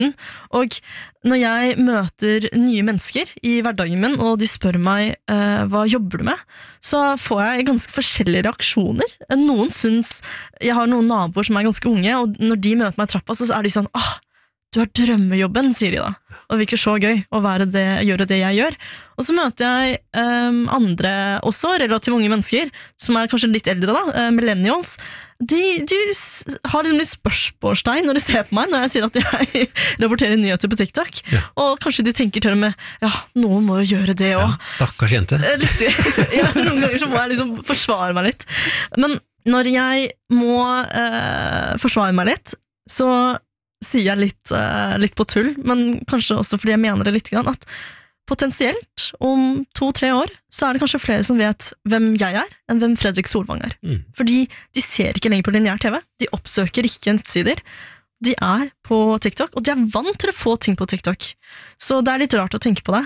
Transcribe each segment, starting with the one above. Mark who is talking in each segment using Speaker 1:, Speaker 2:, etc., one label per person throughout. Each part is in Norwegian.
Speaker 1: starten. Og når jeg møter nye mennesker i hverdagen min, og de spør meg hva jobber du med, så får jeg ganske forskjellige reaksjoner. Noen synes, jeg har noen naboer som ganske unge, og når de møter meg i trappa, så de sånn, du har drømmejobben, sier de da. Og det virker så gøy å gjøre det jeg gjør. Og så møter jeg andre også, relativt unge mennesker, som kanskje litt eldre da, millennials. De har liksom litt spørsmålstegn når de ser på meg, når jeg sier at jeg rapporterer nyheter på TikTok. Ja. Og kanskje de tenker til og med, noen må jo gjøre det også.
Speaker 2: Ja, stakkars jente.
Speaker 1: Noen ganger så må jeg liksom forsvare meg litt. Men når jeg må forsvare meg litt, så sier jeg litt på tull, men kanskje også fordi jeg mener det litt grann, at potensielt om 2-3 år så det kanskje flere som vet hvem jeg enn hvem Fredrik Solvang Fordi de ser ikke lenger på lineær TV, de oppsøker ikke nettsider, de på TikTok, og de vant til å få ting på TikTok. Så det litt rart å tenke på det.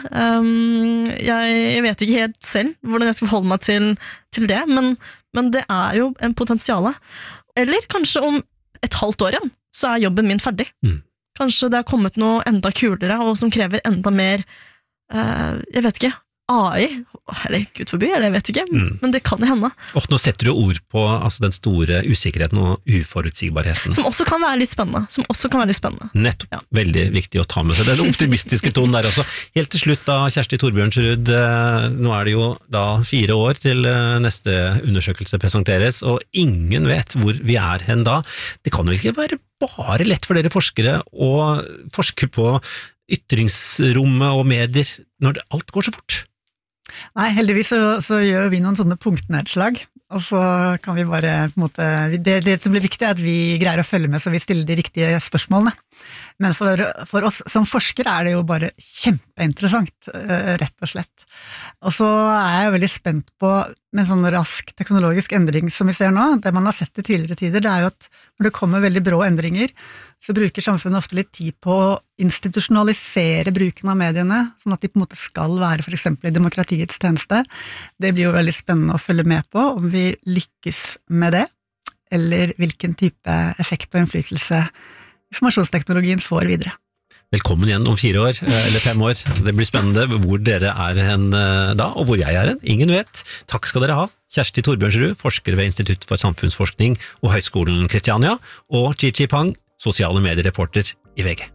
Speaker 1: Jeg vet ikke helt selv hvordan jeg skal forholde meg til det, men det jo en potensiale. Eller kanskje om et halvt år igjen, så jobben min ferdig. Kanskje det har kommet noe enda kulere, og som krever enda mer, jeg vet ikke, AI, eller Gud forby, eller jeg vet ikke, men det kan hende.
Speaker 2: Nå setter du ord på den store usikkerheten og uforutsigbarheten.
Speaker 1: Som også kan være litt spennende.
Speaker 2: Nettopp, veldig viktig å ta med seg den optimistiske tonen der også. Helt til slutt da, Kjersti Torbjørnsrud, nå det jo da 4 år til neste undersøkelse presenteres, og ingen vet hvor vi hen da. Det kan jo ikke være bare lett for dere forskere å forske på ytringsrommet og medier når alt går så fort.
Speaker 3: Nei, heldigvis så gjør vi noen sånne punktnedslag, og så kan vi bare på en måte, det som blir viktig at vi greier å følge med så vi stiller de riktige spørsmålene. Men for oss som forskere det jo bare kjempeinteressant, rett og slett. Og så jeg jo veldig spent på med en sånn rask teknologisk endring som vi ser nå, det man har sett i tidligere tider, det jo at når det kommer veldig brå endringer, så bruker samfunnet ofte litt tid på å institusjonalisere bruken av mediene, sånn at de på en måte skal være for eksempel i demokratiets tjeneste. Det blir jo veldig spennende å følge med på, om vi lykkes med det, eller hvilken type effekt og innflytelse informasjonsteknologien får videre.
Speaker 2: Velkommen igjen om 4 år, eller 5 år. Det blir spennende hvor dere hen da, og hvor jeg hen. Ingen vet. Takk skal dere ha. Kjersti Torbjørnsrud, forsker ved Institutt for samfunnsforskning og Høgskolen Kristiania, og Chi Pang, sosiale mediereporter i VG.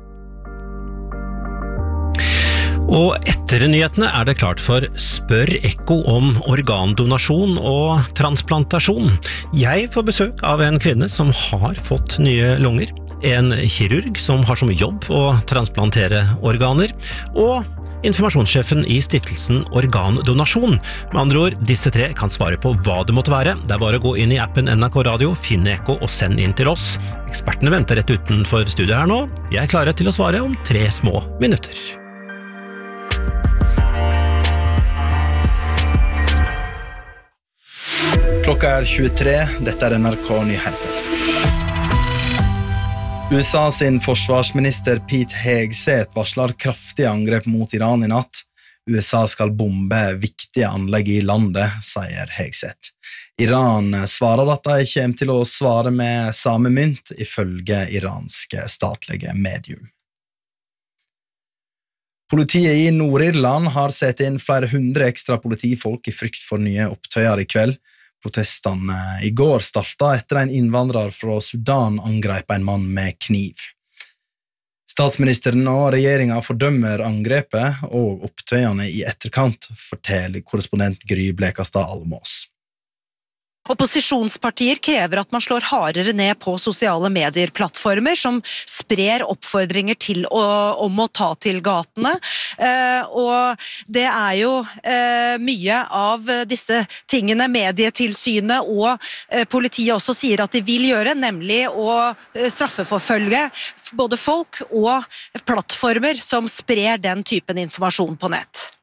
Speaker 2: Og etter nyhetene det klart for Spør Ekko om organdonasjon og transplantasjon. Jeg får besøk av en kvinne som har fått nye lunger, en kirurg som har som jobb å transplantere organer, og informasjonssjefen i stiftelsen Organdonasjon. Med andre ord, disse 3 kan svare på hva det måtte være. Det bare å gå inn i appen NRK Radio, finne Ekko og send inn til oss. Ekspertene venter rett utenfor studiet her nå. Jeg klarer til å svare om 3 små minutter.
Speaker 4: Klokka 23, dette NRK Nyheter. USA sin forsvarsminister Pete Hegseth varsler kraftige angrep mot Iran i natt. USA skal bombe viktige anlegg i landet, sier Hegseth. Iran svarer at de kommer til å svare med samme mynt, ifølge iranske statlige medium. Politiet i Nord-Irland har sett inn flere 100 ekstra politifolk i frykt for nye opptøyer i kveld. Protestene i går startet etter en innvandrer fra Sudan angrep en mann med kniv. Statsministeren og regjeringen fordømmer angrepet og opptøyene i etterkant, forteller korrespondent Gry Blekastad Almås.
Speaker 5: Opposisjonspartier krever at man slår hardere ned på sosiale medier-plattformer som sprer oppfordringer om å ta til gatene, og det jo mye av disse tingene Medietilsynet og politiet også sier at de vil gjøre, nemlig å straffeforfølge både folk og plattformer som sprer den typen informasjon på nett.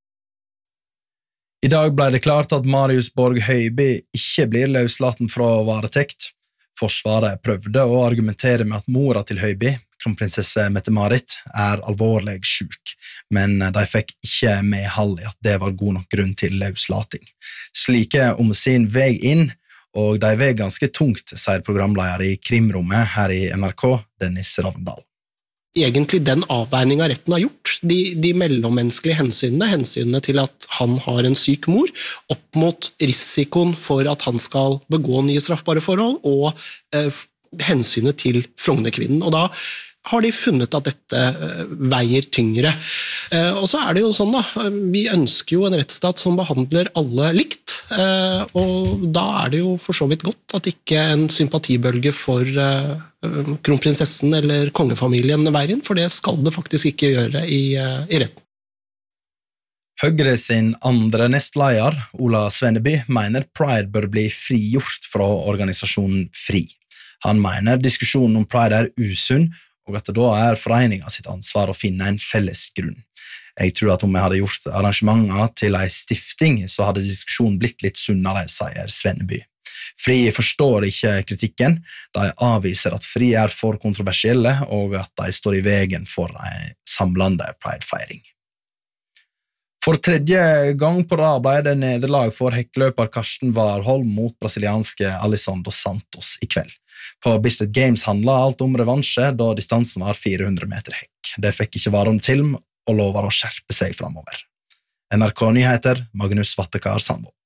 Speaker 4: I dag ble det klart at Marius Borg Høiby ikke blir løslaten fra varetekt. Forsvaret prøvde å argumentere med at mora til Høiby, kronprinsesse Mette-Marit, alvorlig syk, men de fikk ikke medhold i at det var god nok grunn til løslating. Slike omsyn veg inn, og de veg ganske tungt, sier programleder i Krimrommet her i NRK, Dennis Ravndal.
Speaker 6: egentlig den avveiningen retten har gjort, de mellommenneskelige hensynene til at han har en syk mor, opp mot risikoen for at han skal begå nye straffbare forhold, og hensynet til Frognerkvinnen. Og da har de funnet at dette veier tyngre. Og så det jo sånn da, vi ønsker jo en rettsstat som behandler alle likt, og da det jo for så vidt godt at ikke en sympatibølge for kronprinsessen eller kongefamilien veier inn, for det skal det faktisk ikke gjøre i retten.
Speaker 4: Høyre sin andre nestleder, Ola Svenneby, mener Pride bør bli frigjort fra organisasjonen FRI. Han mener diskusjonen om Pride usunn, og at det da foreningen sitt ansvar å finne en felles grunn. Jeg tror at om jeg hadde gjort arrangementer til en stifting, så hadde diskusjonen blitt litt sunnere, sier Svenneby. FRI forstår ikke kritikken, de avviser at FRI for kontroversielle, og at de står i veien for en samlende Pride-feiring. For tredje gang på rad ble det nederlag for hekkeløper Karsten Warholm mot brasilianske Alisson dos Santos i kveld. På Bislett Games handlet alt om revansje, da distansen var 400 meter hekk. Det fikk ikke vare om til, og lover å skjerpe seg fremover. NRK Nyheter, Magnus Vattekar Sandvold.